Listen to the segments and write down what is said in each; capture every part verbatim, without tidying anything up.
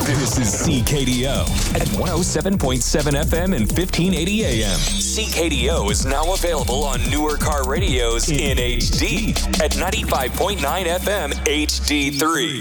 This is C K D O at one oh seven point seven F M and fifteen eighty A M. C K D O is now available on newer car radios in H D at ninety-five point nine F M H D three.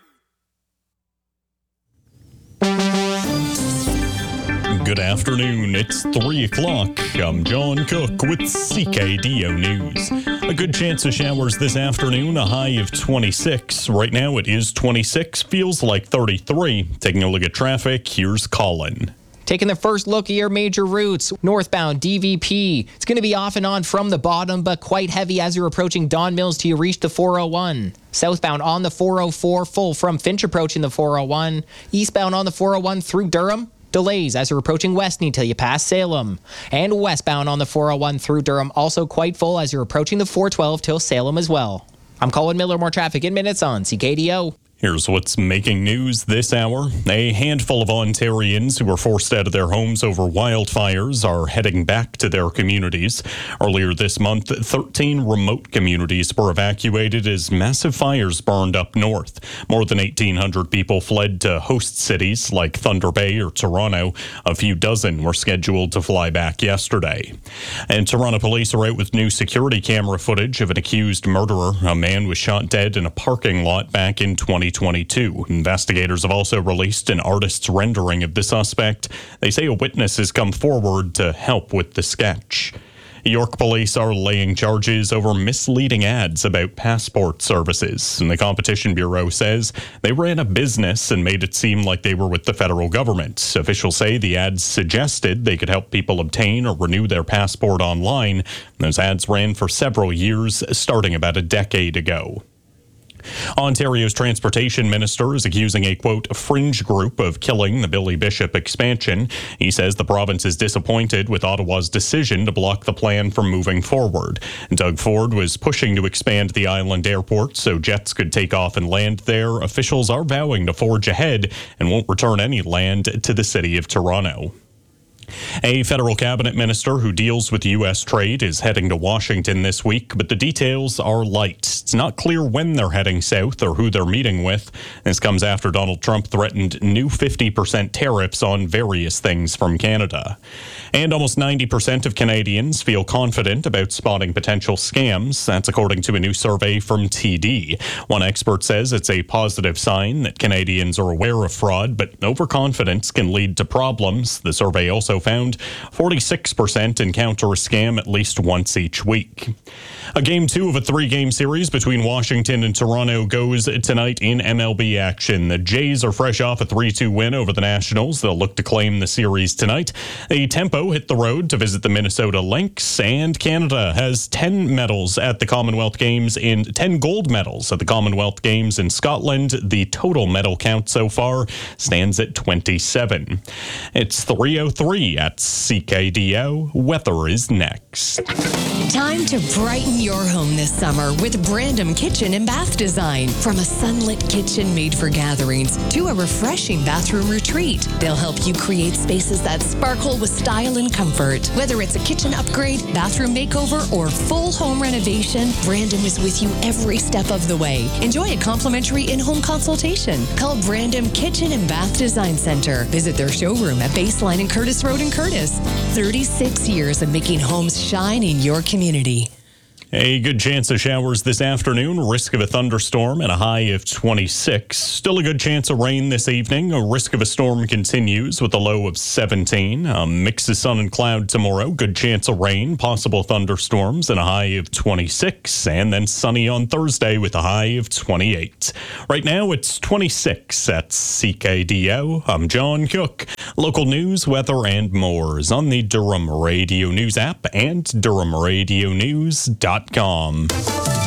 Good afternoon. It's three o'clock. I'm John Cook with C K D O News. A good chance of showers this afternoon, a high of twenty-six. Right now it is twenty-six, feels like thirty-three. Taking a look at traffic, here's Colin. Taking the first look at your major routes, northbound D V P. It's going to be off and on from the bottom, but quite heavy as you're approaching Don Mills till you reach the four oh one. Southbound on the four oh four, full from Finch approaching the four oh one. Eastbound on the four oh one through Durham. Delays as you're approaching Westney till you pass Salem. And westbound on the four oh one through Durham, also quite full as you're approaching the four twelve till Salem as well. I'm Colin Miller. More traffic in minutes on C K D O. Here's what's making news this hour. A handful of Ontarians who were forced out of their homes over wildfires are heading back to their communities. Earlier this month, thirteen remote communities were evacuated as massive fires burned up north. More than eighteen hundred people fled to host cities like Thunder Bay or Toronto. A few dozen were scheduled to fly back yesterday. And Toronto police are out with new security camera footage of an accused murderer. A man was shot dead in a parking lot back in twenty twenty-two. Investigators have also released an artist's rendering of the suspect. They say a witness has come forward to help with the sketch. York police are laying charges over misleading ads about passport services. And the Competition Bureau says they ran a business and made it seem like they were with the federal government. Officials say the ads suggested they could help people obtain or renew their passport online. Those ads ran for several years, starting about a decade ago. Ontario's transportation minister is accusing a, quote, fringe group of killing the Billy Bishop expansion. He says the province is disappointed with Ottawa's decision to block the plan from moving forward. Doug Ford was pushing to expand the island airport so jets could take off and land there. Officials are vowing to forge ahead and won't return any land to the city of Toronto. A federal cabinet minister who deals with U S trade is heading to Washington this week, but the details are light. It's not clear when they're heading south or who they're meeting with. This comes after Donald Trump threatened new fifty percent tariffs on various things from Canada. And almost ninety percent of Canadians feel confident about spotting potential scams. That's according to a new survey from T D. One expert says it's a positive sign that Canadians are aware of fraud, but overconfidence can lead to problems. The survey also found forty-six percent encounter a scam at least once each week. A game two of a three-game series between Washington and Toronto goes tonight in M L B action. The Jays are fresh off a three two win over the Nationals. They'll look to claim the series tonight. A Tempo hit the road to visit the Minnesota Lynx, and Canada has ten medals at the Commonwealth Games in ten gold medals at the Commonwealth Games in Scotland. The total medal count so far stands at twenty-seven. It's three oh three at C K D O. Weather is next. Time to brighten your home this summer with Brandom Kitchen and Bath Design. From a sunlit kitchen made for gatherings to a refreshing bathroom retreat, they'll help you create spaces that sparkle with style and comfort. Whether it's a kitchen upgrade, bathroom makeover, or full home renovation, Brandom is with you every step of the way. Enjoy a complimentary in-home consultation. Call Brandom Kitchen and Bath Design Center. Visit their showroom at Baseline and Curtis Road in Curtis. thirty-six years of making homes shine in your community. A good chance of showers this afternoon, risk of a thunderstorm and a high of twenty-six. Still a good chance of rain this evening. A risk of a storm continues with a low of seventeen. A mix of sun and cloud tomorrow. Good chance of rain, possible thunderstorms and a high of twenty-six. And then sunny on Thursday with a high of twenty-eight. Right now it's twenty-six at C K D O. I'm John Cook. Local news, weather, and more is on the Durham Radio News app and durham radio news dot com.